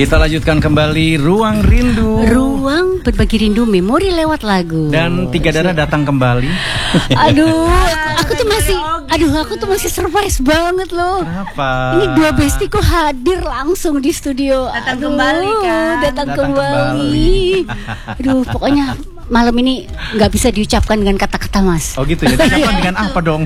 Kita lanjutkan kembali Ruang Rindu. Ruang berbagi rindu memori lewat lagu. Dan Tiga Darah datang kembali. Aduh, aku tuh masih surprise banget loh. Kenapa? Ini dua bestiku hadir langsung di studio. Datang kembali kan? Datang kembali. Aduh, pokoknya malam ini nggak bisa diucapkan dengan kata-kata, Mas. Oh gitu ya. Diucapkan dengan apa dong?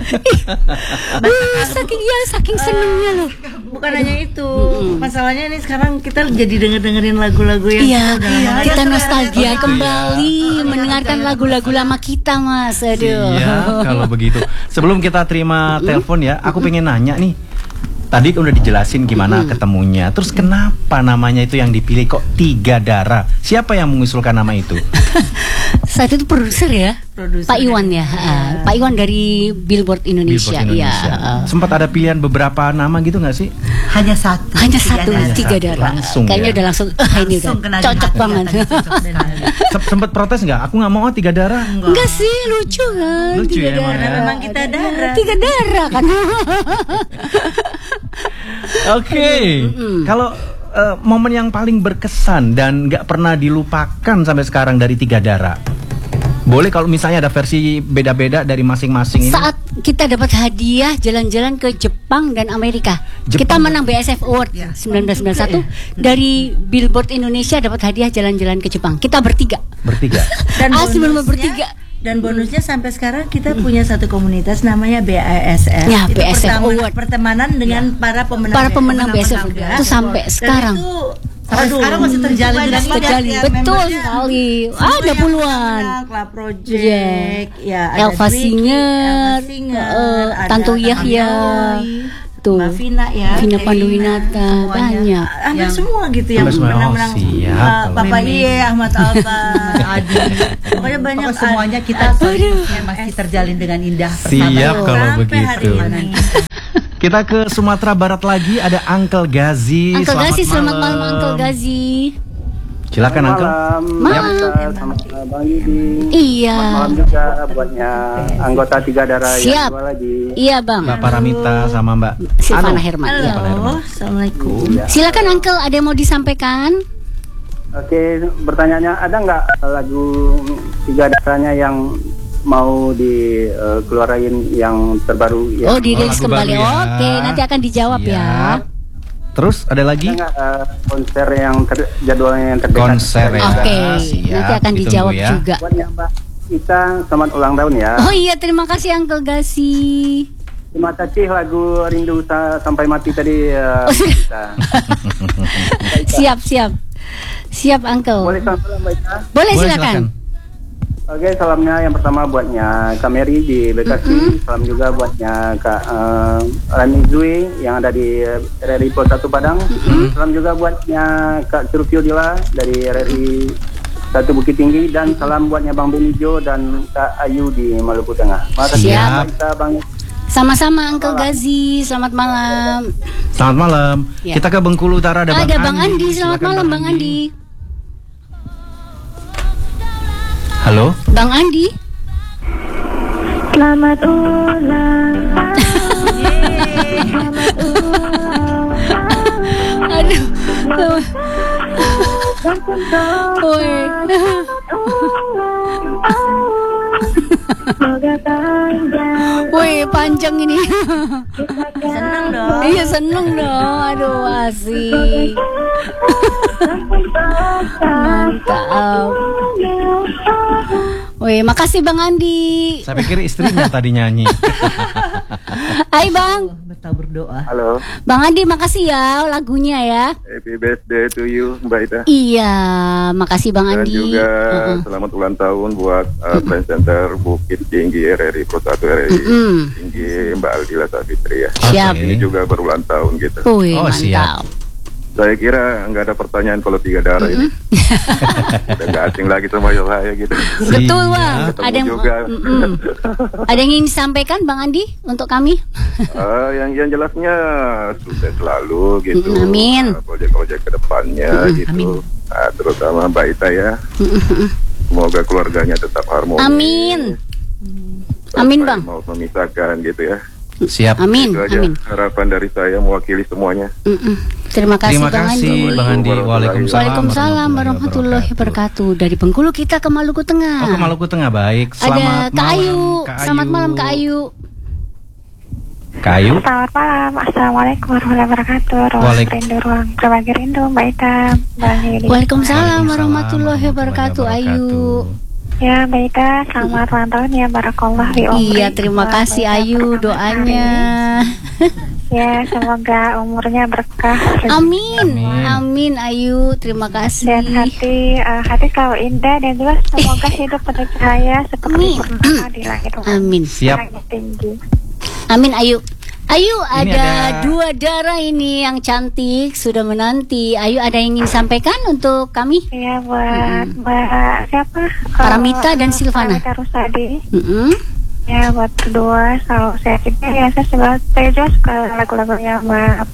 Saking senengnya loh. Bukan hanya itu, masalahnya ini sekarang kita jadi dengerin lagu-lagu yang kita nostalgia kembali mendengarkan lagu-lagu lama kita, Mas. Aduh. Iya, kalau begitu. Sebelum kita terima telepon ya, aku pengen nanya nih. Tadi udah dijelasin gimana ketemunya. Terus kenapa namanya itu yang dipilih kok Tiga Darah? Siapa yang mengusulkan nama itu? Saat itu produser ya, Pak Iwan ya. Pak Iwan dari Billboard Indonesia. Sempat ada pilihan beberapa nama gitu nggak sih? Hanya satu, Tiga Darah. Langsung kayaknya ya? udah langsung ini udah cocok banget. Sempat protes nggak? Aku nggak mau Tiga Darah. Enggak sih, lucu kan? Lucu Tiga ya, emang Darah. ya? Memang kita darah. Tiga Darah kan. Oke. Kalau momen yang paling berkesan dan nggak pernah dilupakan sampai sekarang dari Tiga Darah, boleh kalau misalnya ada versi beda-beda dari masing-masing ini. Saat kita dapat hadiah jalan-jalan ke Jepang dan Amerika. Kita menang BSF Award 1991 dari Billboard Indonesia, dapat hadiah jalan-jalan ke Jepang. Kita bertiga. Dan bertiga. Dan bonusnya sampai sekarang kita punya satu komunitas namanya BASF. Ya, BASF Award. Pertemanan dengan para pemenang BSF itu sampai sekarang. Sekarang masih terjalin dengan terjalin. Betul sekali. Ada puluhan. Club Project, ya, Elva Singer, Tanto Yahya, tuh, Mbak Vina ya, Vina Panduwinata, banyak. Hampir semua gitu yang menang-menang. Papa Iye, Ahmad Albar, Adi. Pokoknya banyak. Semuanya kita masih terjalin dengan indah. Siap kalau begitu. Kita ke Sumatera Barat lagi, ada Uncle Gazi. Selamat malam Uncle Gazi. Silakan Uncle. Sama Bang Yudi. Iya. Selamat malam juga buatnya anggota Tiga Darah yang dua lagi. Iya Bang. Mbak Paramita sama Mbak Silvana Herman. Halo, assalamualaikum. Silakan Uncle, ada yang mau disampaikan? Oke, pertanyaannya ada nggak lagu Tiga Darahnya yang mau dikeluarin yang terbaru? Ya? Oh, dirilis kembali. Ya. Oke, nanti akan dijawab ya. Terus ada lagi? Ada nggak konser yang jadwalnya yang terdekat? Konser ya. Oke, nanti akan dijawab ya. juga. Buatnya Mbak Ita, selamat ulang tahun ya. Oh iya, terima kasih Uncle Gazi. Terima kasih lagu Rindu Sampai Mati tadi. Siap Uncle. Boleh salam Mbak Ita? Boleh silakan. Oke, salamnya yang pertama buatnya Kak Mary di Bekasi, salam juga buatnya Kak Rani Zui yang ada di RRI Pos 1 Padang, salam juga buatnya Kak Surfio Dila dari RRI 1 Bukit Tinggi, dan salam buatnya Bang Benijo dan Kak Ayu di Maluku Tengah. Siap. Bang. Sama-sama Uncle Gazi, selamat malam. Selamat malam. Ya. Kita ke Bengkulu Utara, ada Bang Andi. Selamat Silakan, malam Bang Andi. Halo. Bang Andi. Selamat ulang tahun. Aduh. Woi, panjang ini. Seneng dong. Iya, seneng dong. Aduh, asik. Mantap. Woi, makasih Bang Andi. Saya pikir istrinya tadi nyanyi. Hai Bang. Betul berdoa. Halo. Bang Andi, makasih ya lagunya ya. Happy birthday to you, Mbak Ita. Iya, makasih Bang Dan Andi. juga selamat ulang tahun buat Trend Center Bukit Tinggi RRI Pro 1 RRI Tinggi Mbak Aldila Safitri ya. Siap. Ini juga berulang tahun gitu. Wih, Oh, mantap. siap. Saya kira nggak ada pertanyaan kalau Tiga Darah ini. Udah nggak asing lagi sama saya gitu. Betul Bang. Ketemu Ada yang juga. ada yang ingin disampaikan Bang Andi untuk kami? Yang jelasnya sukses selalu gitu. Amin. Proyek-proyek kedepannya gitu. Terutama Mbak Ita ya. Semoga keluarganya tetap harmonis. Amin. Amin Bang. Mau memisahkan gitu ya. Siap. Amin. Itu aja Amin. harapan dari saya mewakili semuanya. Terima kasih, Terima Bang kasih Andi. Bang Andi. Waalaikumsalam warahmatullahi wabarakatuh. Dari Bengkulu kita ke Maluku Tengah. Oh, ke Maluku Tengah, baik. Ada Selamat Kak Ayu. Kak Selamat malam Kak Ayu. Kak Ayu. Selamat malam. Assalamualaikum warahmatullahi wabarakatuh. Ruang berbagi rindu, Mbak Ita, Bang Yudi. Waalaikumsalam warahmatullahi wabarakatuh. Ayu. Ya, Mbak Ita, selamat ulang tahun ya, barakallah fi umri. Iya, terima kasih Ayu doanya. Ya, semoga umurnya berkah. Amin. Amin Ayu, terima kasih. Dan hati selalu indah dan juga semoga hidup penuh cahaya seperti purnama di langit. Amin. Siap. Langit tinggi. Amin Ayu. Ayu, Ini ada ada- 2 darah ini yang cantik sudah menanti. Ayu, ada yang ingin sampaikan untuk kami? Iya, buat Mbak siapa? Paramita dan Silvana. Paramita Rusadi. Ya. Ya, buat kedua selalu sehat juga ya. Saya juga suka lagu-lagunya Mbak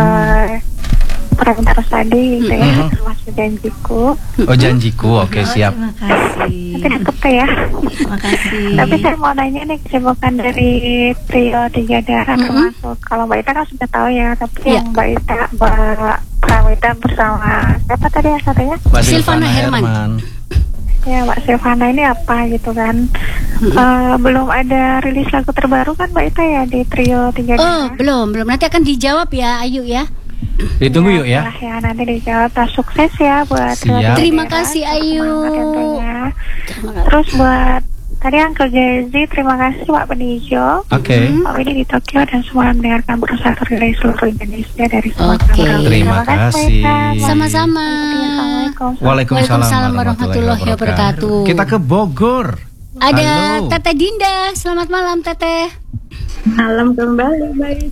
Paramita Rusadi gitu ya, termasuk Janjiku. Oh, Janjiku. Oke, siap. Terima kasih. Tapi cakep tuh ya. Terima kasih. Tapi saya mau nanya nih, kesibukan dari trio 3 darah termasuk, kalau Mbak Ita kan sudah tahu ya, tapi Iya. yang Mbak Ita, Mbak Pramita bersama siapa tadi yang satunya? Mbak Silvana Herman. Ya, Mbak Silvana ini apa gitu kan? Belum ada rilis lagu terbaru kan Mbak Ita ya di trio 3 Oh, darah? belum. Nanti akan dijawab ya Ayu ya. Ditunggu yuk ya. Nah, ya nanti dijawab. Nah, sukses ya buat Siap. Terima kasih, Ayu. Semangat tentunya. Terus buat tadi Uncle Jazzy, terima kasih Pak Benijo. Oke. Pak Widi di Tokyo dan semua yang mendengarkan bersatu dari seluruh Indonesia dari semua Oke. program. Terima kasih. Sama-sama. Assalamualaikum. Waalaikumsalam warahmatullahi wabarakatuh. Kita ke Bogor. Ada Halo. Teteh Dinda. Selamat malam Teteh. Malam kembali baik.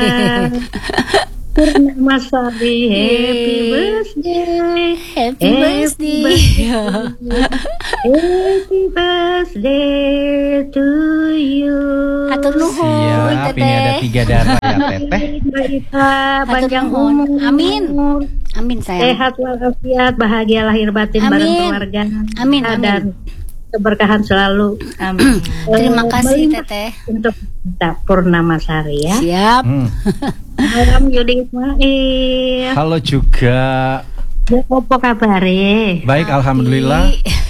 Purnama Sari, happy birthday. Happy birthday. Happy birthday to you. Atur nuhun Siap. Ini ada Teteh. 3 darah ya, Teteh. Mbak Ita, panjang nuhun. umur. Amin. Amin sayang. Sehat walafiat, bahagia lahir batin Amin. bareng keluarga. Amin, amin. Dan keberkahan selalu. Amin. Terima kasih Melimpah Teteh. untuk kita Purnama Sari ya. Siap. Malam Yudi Ismail. Halo juga. Ya, apa kabare? Baik, alhamdulillah.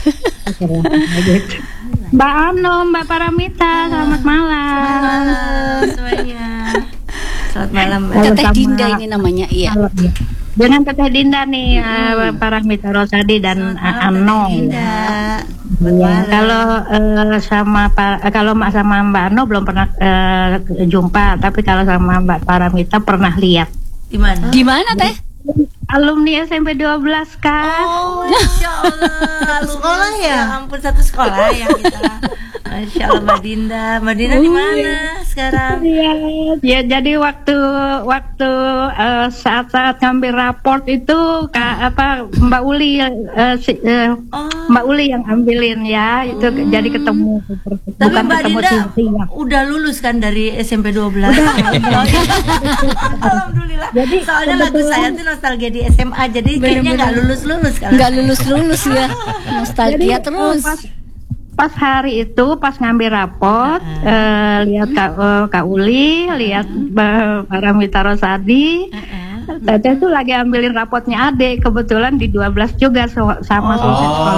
Mbak Ano, Mbak Paramita, selamat malam. Halo semuanya. Selamat malam Mbak. Halo, Teteh sama- Dinda ini namanya, iya. Halo, ya. Dengan Teteh Dinda nih, Paramita Rosadi dan Ano. Dinda. Ya, kalau Mbak sama Mbak Ano belum pernah jumpa, tapi kalau sama Mbak Paramita pernah lihat. Di mana? Di mana Teh? Alumni SMP 12 kan. Oh, Masya Allah. Sekolah ya? Ampun, satu sekolah ya kita. Masya Allah Mbak Dinda. Mbak Dinda di mana sekarang? Iya, ya jadi waktu saat-saat ngambil raport itu Mbak Uli Mbak Uli yang ambilin ya, itu jadi ketemu. Tapi Bukan Mbak ketemu Dinda Cynthia. udah lulus kan dari SMP 12? Alhamdulillah. Jadi, soalnya lagu saya tuh nostalgia di SMA, jadi kayaknya nggak lulus-lulus kalau Nggak lulus-lulus ya. Nostalgia terus. Pas hari itu pas ngambil raport lihat Kak Uli, lihat Paramita Rosadi. Teteh tuh lagi ambilin rapotnya adik, kebetulan di 12 juga sama sekolah.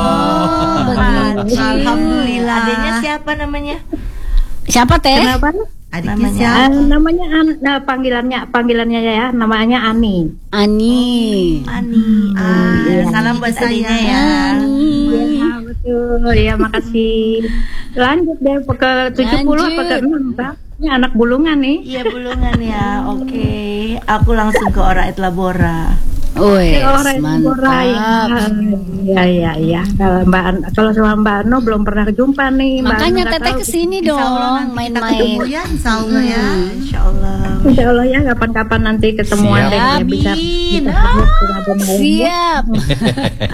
Alhamdulillah. Adanya siapa namanya? Siapa Teh? Kenapa? Adiknya siapa? Namanya panggilannya ya, namanya Ani. Ani. Ani. Salam buat adiknya ya. Iya, betul. Ya, makasih. Lanjut deh ke 70 apa ke 6, Pak? Ini anak bulungan nih. Iya, bulungan ya. Oke. Aku langsung ke Ora et Labora. Wes, Mantap. Ya. Kalau sama Mbak Ano belum pernah jumpa nih. Mbak Makanya Ano nggak Teteh tahu. kesini Insya Allah dong, nanti kita main-main. ketemu ya, insya Allah ya. Insya Allah. Insya Allah ya, kapan-kapan nanti ketemuan Siap. deh ya, bisa. Amin. Siap. Siap.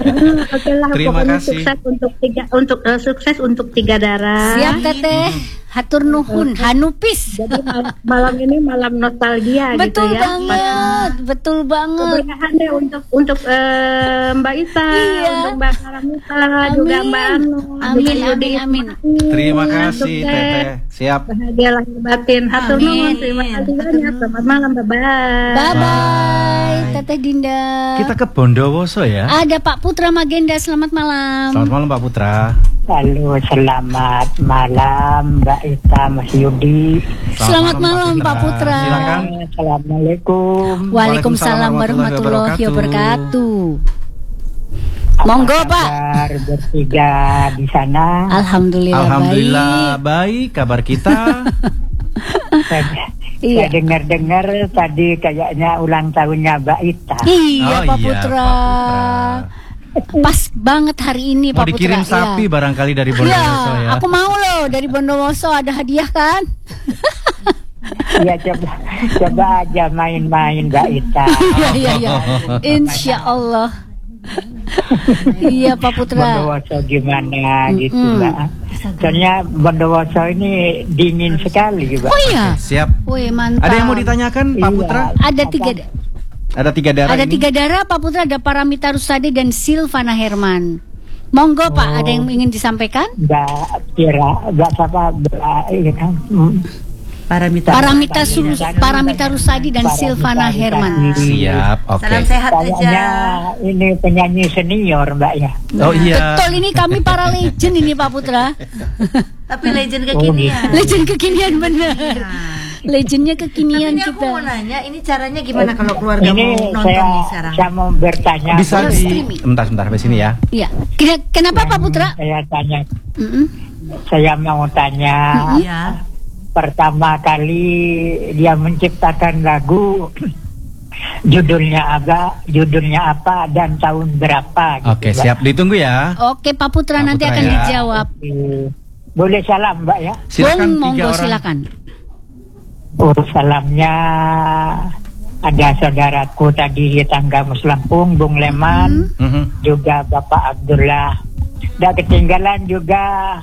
Oke lah, Terima pokoknya kasih. sukses untuk sukses untuk 3 darah. Siap Teteh. hatur nuhun, hanupis. Jadi malam ini malam nostalgia Betul gitu ya. banget, betul banget. Keberkahannya untuk Mbak Ita, Iya. untuk Mbak Karamita, juga Mbak Anu, Amin, juga Yudi amin, amin. Ismail, Terima untuk kasih Teteh. Siap. bahagia lahir batin. Hatur Amin. nuhun, terima kasih banyak. Selamat malam, bye-bye. Bye bye, Teteh Dinda. Kita ke Bondowoso ya. Ada Pak Putra Magenda, selamat malam. Selamat malam Pak Putra. Halo, selamat malam Mbak Ita, Mas Yudi. Selamat malam Pak Putra. Silakan. Assalamualaikum. Waalaikumsalam warahmatullahi wabarakatuh. Apa Monggo, Pak. kabar bertiga di sana? Alhamdulillah baik kabar kita. Saya dengar-dengar tadi kayaknya ulang tahunnya Mbak Ita. Iya, Pak iya, Putra. Pak Pas banget hari ini Mau Pak Putra. dikirim sapi Iya. barangkali dari Bondowoso ya. Aku mau loh dari Bondowoso, ada hadiah kan? Iya, coba aja main-main Mbak Ita. Iya. Insya Allah. Iya Pak Putra. Bondowoso gimana gitu Mbak. Soalnya Bondowoso ini dingin sekali Mbak. Oh iya. Siap. Wih, mantap. Ada yang mau ditanyakan Pak Iya. Putra? Ada tiga. Ada 3 darah Ada ini? 3 darah Pak Putra, ada Paramita Rusady dan Silvana Herman. Monggo Pak, ada yang ingin disampaikan? Mbak siapa ini kan Paramita Rusady dan Silvana Herman. Siap, oke. Salam sehat kayaknya aja. ini penyanyi senior Mbak ya. Oh iya. Betul, ini kami para legend ini Pak Putra. Tapi legend kekinian. Legend kekinian bener. Legendnya kekinian Tapi ini aku mau kita. nanya, ini caranya gimana kalau keluarga Ini mau nonton nih sekarang? saya mau bertanya. Bisa Boleh di streaming. sebentar sampai sini ya. Iya. Kenapa Pak Putra? Saya tanya, Mm-mm. saya mau tanya. Iya. Pertama kali dia menciptakan lagu judulnya apa dan tahun berapa gitu, Oke, Mbak. siap ditunggu ya. Oke Pak Putra, Pak nanti Putra akan ya. dijawab. Boleh salam Mbak ya? Silakan 3 Monggo orang. silakan. Salamnya ada saudaraku tadi di Tangga Muslampung, Bung Leman, juga Bapak Abdullah. Dan ketinggalan juga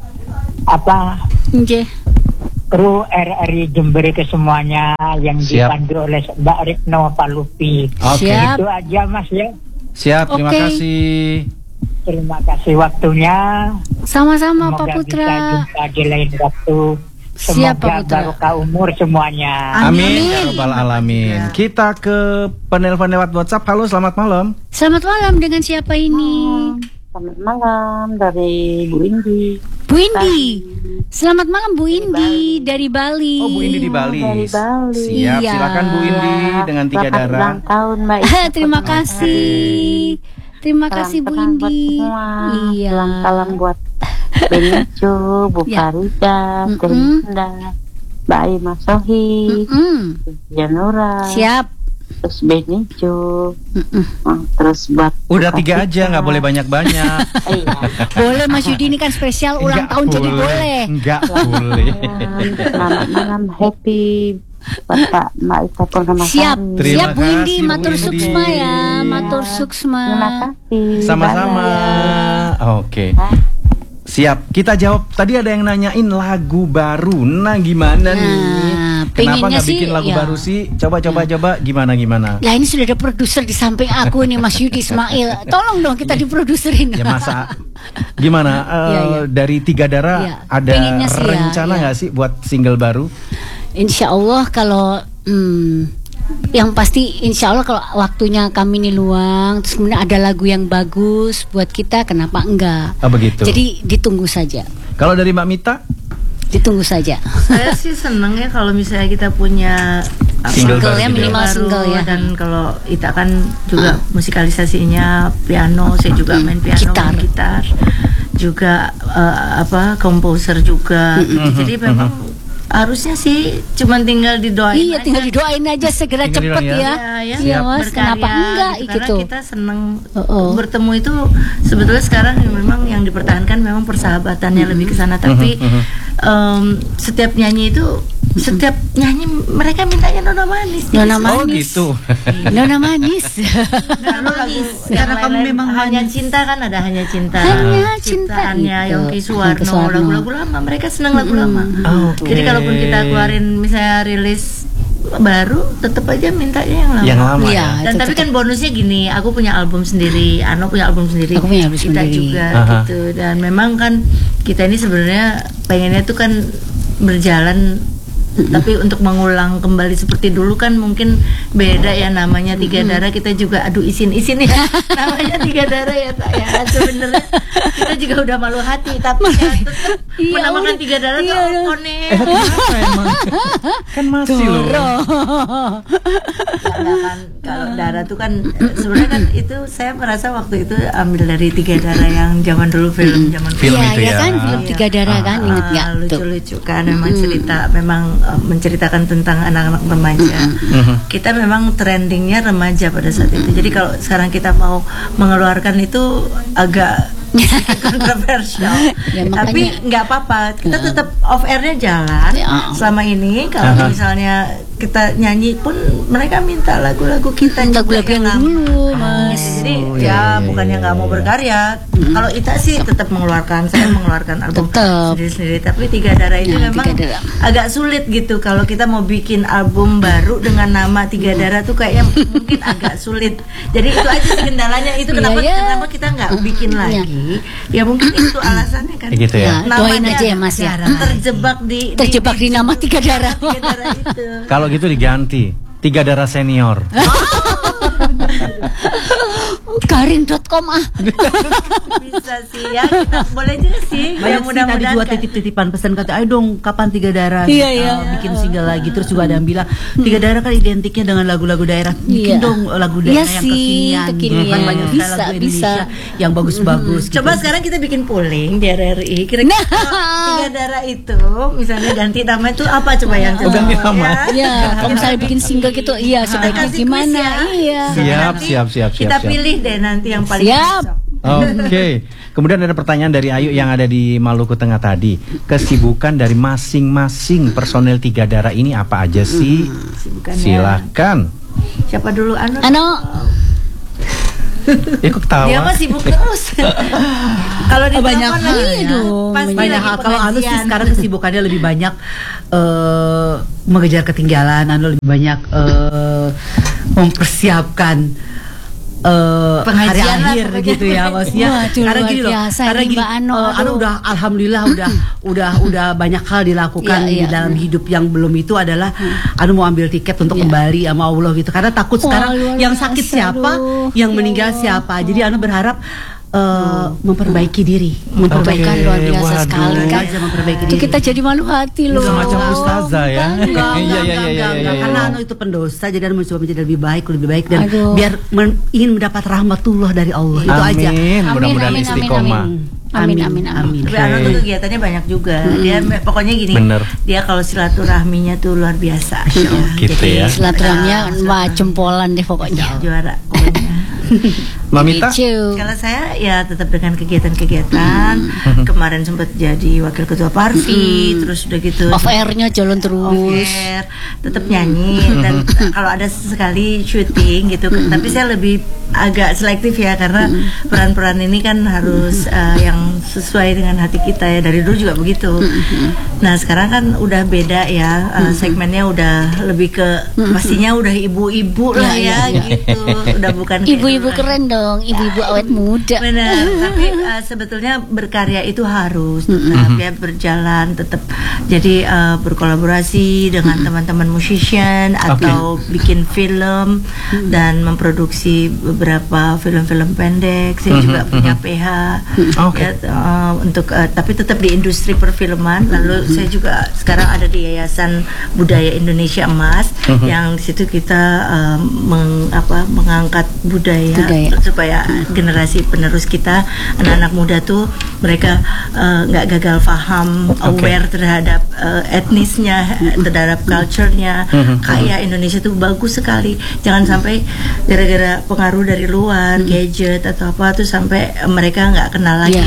Nggih. kru RRI Jember ke semuanya yang Siap. dipandu oleh Mbak Retno Palupi. Oke. Siap. Itu aja Mas ya. Siap, terima Oke. kasih. Terima kasih waktunya. Sama-sama Pak Semoga Putra. bisa jumpa di lain waktu. Siap, Pak Semoga Putra. barokah umur semuanya. Amin ya rabbal alamin. Kita ke penelpon lewat WhatsApp. Halo, selamat malam. Selamat malam, dengan siapa ini? Selamat malam dari Bu Indi. Bu Indi. Selamat malam Bu Indi dari Bali. Oh, Bu Indi di Bali. Dari Bali. Siap, Iya. silakan Bu Indi dengan 3 Selamat darah. ulang tahun Mbak Ita. Terima kasih. Terima Salam kasih Bu tenang buat Indi. semua. Iya. Salam buat Benico, Bu Ya. Farida, Terinda, Mbak Aima Sohi, Janura. Siap. Terus Benico. Terus buat Udah 3 aja, nggak boleh banyak-banyak. Iya. Boleh Mas Yudi, ini kan spesial ulang Nggak tahun jadi boleh. Nggak boleh. Selamat malam, happy buat Pak Mbak Ita Purnama Siap. Sari. Terima Siap Bu Indi, kasih, Bu matur Indi. suksma ya, matur suksma. Terima kasih. Sama-sama. Oke. Siap. Kita jawab. Tadi ada yang nanyain lagu baru. Nah, gimana nih? Kenapa pengennya nggak bikin sih, lagu ya. baru sih? Coba gimana? Lah ini sudah ada produser di samping aku nih, Mas Yudi Ismail. Tolong dong kita diproduserin. Ya masa gimana? Dari 3 darah Iya. ada Pengennya sih ya, rencana iya. nggak sih buat single baru? Insya Allah kalau yang pasti insya Allah kalau waktunya kami ini luang, terus kemudian ada lagu yang bagus buat kita, kenapa enggak? Oh begitu. Jadi ditunggu saja. Kalau dari Mbak Mita? Ditunggu saja. Saya sih seneng ya kalau misalnya kita punya Single baru ya, gitu. minimal Baru, single ya. ya. Dan kalau Ita kan juga musikalisasinya piano, saya juga main piano, main gitar, juga komposer juga. Jadi memang harusnya sih cuman tinggal didoain. Iya, aja. tinggal didoain aja segera Tinggal cepet didoain ya. Ya, Iya Mas, berkarya kenapa enggak gitu. gitu? Karena kita seneng bertemu itu sebetulnya sekarang memang yang dipertahankan memang persahabatannya lebih ke sana. Tapi setiap nyanyi itu setiap nyanyi mereka mintanya Nona Manis. Nona Oh Manis. gitu. Nona Manis. Karena kamu memang hanya cinta kan, ada hanya cinta. Hanya cinta. Ciptaannya Itu. Yongki Suwarno, Yongki Suwarno. lagu-lagu lama. Mereka senang lagu lama. Oke. Jadi kalaupun kita keluarin misalnya rilis baru, tetap aja mintanya yang lama. Yang lama. Iya. Dan itu tapi tetap. kan bonusnya gini, aku punya album sendiri, Ano punya album sendiri, Aku punya album kita sendiri. juga Aha. gitu. Dan memang kan kita ini sebenarnya pengennya tuh kan berjalan, tapi untuk mengulang kembali seperti dulu kan mungkin beda ya, namanya Tiga Darah. Kita juga aduh isin-isin ya namanya Tiga Darah ya Kak ya. Sebenarnya kita juga udah malu hati, tapi ya tetap Iya, menamakan udah. Tiga Darah tuh Iya. konek. Kenapa emang? Kan masih loh. Karena kan kalau darah tuh kan sebenarnya kan itu saya merasa waktu itu ambil dari Tiga Darah yang zaman dulu film Film Iya, itu ya ya. kan film Tiga Darah kan, inget nggak? Tuh. lucu-lucu kan, memang cerita, memang menceritakan tentang anak-anak remaja. Kita memang trendingnya remaja pada saat itu. Jadi kalau sekarang kita mau mengeluarkan itu agak kontroversial. Ya, Tapi makanya- nggak apa-apa, kita tetap off airnya jalan. Ya. Selama ini kalau misalnya kita nyanyi pun mereka minta lagu-lagu kita juga Lagu-lagu yang lama. dulu, Mas. Jadi Oh, ya iya, bukannya nggak mau berkarya. Kalau Ita sih tetap mengeluarkan, saya mengeluarkan album Tetap. sendiri-sendiri. Tapi Tiga Darah itu Ya, memang Tiga Darah. agak sulit gitu. Kalau kita mau bikin album baru dengan nama Tiga Darah tuh kayaknya mungkin agak sulit. Jadi itu aja sih kendalanya. Itu Iya, kenapa ya. kenapa kita nggak bikin Iya. lagi? Ya mungkin itu alasannya kan. Kayak gitu ya. Ya, doain aja ya, Mas, ya. Terjebak di nama Tiga Darah. Tiga Darah itu. Kalau gitu diganti Tiga Darah Senior. Karin.com Bisa sih ya, kita boleh juga sih. Banyak Ya, sih tadi juga titip-titipan pesan, kata ayo dong kapan Tiga Darah Iya, iya. bikin single lagi. Terus juga ada yang bilang Tiga Darah kan identiknya dengan lagu-lagu daerah, bikin Iya. dong lagu Iya daerah yang sih, kekinian. kekinian. Kan banyak sekali Bisa, lagu Indonesia bisa. yang bagus-bagus gitu. Coba sekarang kita bikin polling di RRI. Kira-kira kalau Tiga Darah itu misalnya ganti nama itu apa coba yang Oh, ganti nama. Ya, kalau misalnya bikin single gitu, iya sebaiknya Kasih gimana? quiz ya. Iya. Siap. Kita pilih deh nanti yang paling Siap. cocok. Oke. Kemudian ada pertanyaan dari Ayu yang ada di Maluku Tengah tadi. Kesibukan dari masing-masing personel Tiga Darah ini apa aja sih? Kesibukannya. Silakan. Siapa dulu? Ano. Ya kok ketawa? Dia mah sibuk terus. Kalau di banyak telepon hal lagi, ya. pasti Banyak lagi hal. Kalau Anu sih pengajian. sekarang kesibukannya lebih banyak mengejar ketinggalan. Anu lebih banyak mempersiapkan hari Pengajian lah akhir pokoknya. gitu ya maksudnya. Waduh, Karena luar gini loh, biasa karena ini, gini, Mbak Ano, Anu aduh. udah alhamdulillah udah banyak hal dilakukan Iya, di iya. dalam hidup. Yang belum itu adalah Anu mau ambil tiket untuk kembali sama Allah gitu. Karena takut Wah, sekarang luar yang biasa, sakit siapa, aduh. yang Ya meninggal Allah. siapa. Jadi Anu berharap memperbaiki diri, Perbaikan luar biasa waduh. sekali kan. Aja memperbaiki Itu diri. kita jadi malu hati loh. Semacam ustazah ya. Enggak, Iya. karena Anu itu pendosa, jadi Anu mencoba menjadi lebih baik dan Aduh. biar ingin mendapat rahmatullah dari Allah. Itu aja. Amin. Mudah-mudahan Amin, istiqomah. Amin. Tapi Ano tuh kegiatannya banyak juga. Dia pokoknya gini. Bener. Dia kalau silaturahminya tuh luar biasa. Gitu ya. Silaturahminya wah jempolan deh pokoknya. Juara. pokoknya. Mamita? Kalau saya ya tetap dengan kegiatan-kegiatan. Kemarin sempat jadi wakil ketua Parvi, terus udah gitu. Off airnya jalan terus. Off air, tetap nyanyi dan kalau ada sekali syuting gitu. Tapi saya lebih agak selektif ya karena peran-peran ini kan harus yang sesuai dengan hati kita ya. Dari dulu juga begitu. Nah sekarang kan udah beda ya, segmennya udah lebih ke pastinya udah ibu-ibu lah ya, gitu. Udah bukan kayak Ibu-ibu keren dong, ibu-ibu awet muda. Benar, tapi sebetulnya berkarya itu harus tetap ya berjalan, tetap jadi berkolaborasi dengan teman-teman musician atau bikin film dan memproduksi beberapa film-film pendek. Saya juga punya PH ya, untuk tapi tetap di industri perfilman. Lalu saya juga sekarang ada di Yayasan Budaya Indonesia Emas yang di situ kita mengangkat budaya supaya generasi penerus kita, anak-anak muda tuh mereka nggak gagal paham, aware terhadap etnisnya, terhadap culture-nya. Kayak Indonesia tuh bagus sekali. Jangan sampai gara-gara pengaruh dari luar, gadget atau apa tuh sampai mereka nggak kenal lagi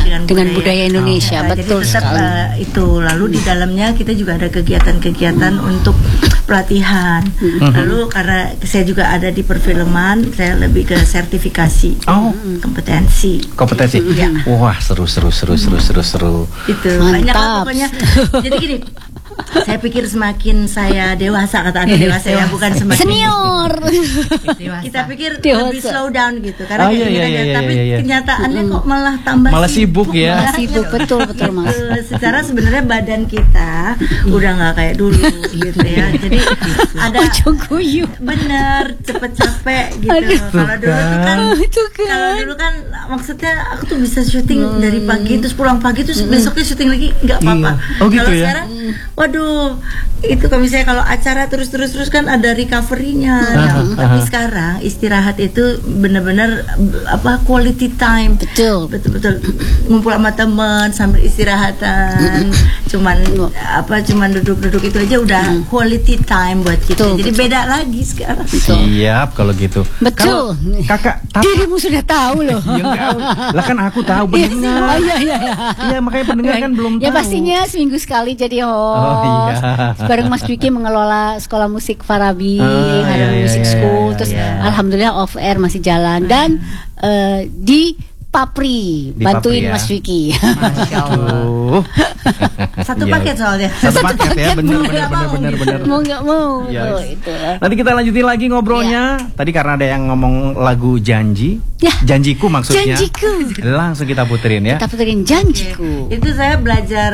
dengan budaya Indonesia. Betul jadi tetap sekali. itu. Lalu di dalamnya kita juga ada kegiatan-kegiatan untuk pelatihan. Lalu karena saya juga ada di perfilman, saya lebih ke sertifikasi, kompetensi. Ya. Wah, seru. Itu banyak lah pokoknya. Jadi gini, saya pikir semakin saya dewasa, kata Anda dewasa ya, bukan semakin senior. Kita pikir lebih slow down gitu, karena tapi kenyataannya kok malah tambah sibuk ya. Malah sibuk, betul Mas. Secara sebenarnya badan kita udah nggak kayak dulu gitu ya. Jadi ada bener cepet capek gitu. Kalau dulu kan maksudnya aku tuh bisa syuting dari pagi terus pulang pagi terus besoknya syuting lagi nggak apa-apa. Kalau sekarang waduh, itu kalau misalnya kalau acara terus kan ada recovery-nya. Tapi sekarang istirahat itu benar-benar quality time. Betul ngumpul sama teman sambil istirahatan. Cuman duduk-duduk itu aja udah quality time buat kita. Jadi beda lagi sekarang. Siap kalau gitu. Betul. Kalau Kakak dirimu sudah tahu loh. Lah kan aku tahu pendengar. Iya, makanya pendengar kan belum tahu. Ya pastinya seminggu sekali jadi bareng Mas Dwiki mengelola sekolah musik Farabi, Music School, terus alhamdulillah off air masih jalan dan di Papri bantuin Papri, Mas Dwiki. Masya Allah. Satu paket soalnya. Satu paket ya, benar. Mau nggak mau. Nanti kita lanjutin lagi ngobrolnya. Tadi karena ada yang ngomong lagu Janji, Janjiku maksudnya. Janjiku. Langsung kita puterin ya. Kita puterin Janjiku. Itu saya belajar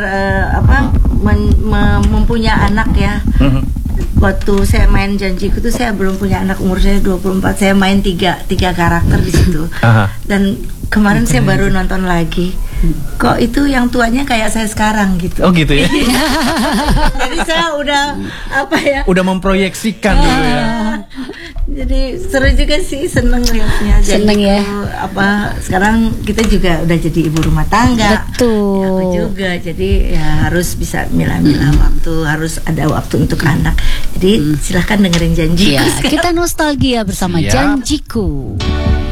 mempunyai anak ya. Waktu saya main Janjiku tuh saya belum punya anak, umur saya 24. Saya main tiga karakter di situ. Dan kemarin saya baru nonton lagi. Kok itu yang tuanya kayak saya sekarang gitu. Oh gitu ya. Jadi saya udah udah memproyeksikan dulu ya. Jadi seru juga sih, seneng lihatnya. Seneng ya. Sekarang kita juga udah jadi ibu rumah tangga. Betul. Ya, aku juga. Jadi ya harus bisa milah-milah waktu, harus ada waktu untuk anak. Jadi silahkan dengerin Janjiku. Kita nostalgia bersama Janjiku.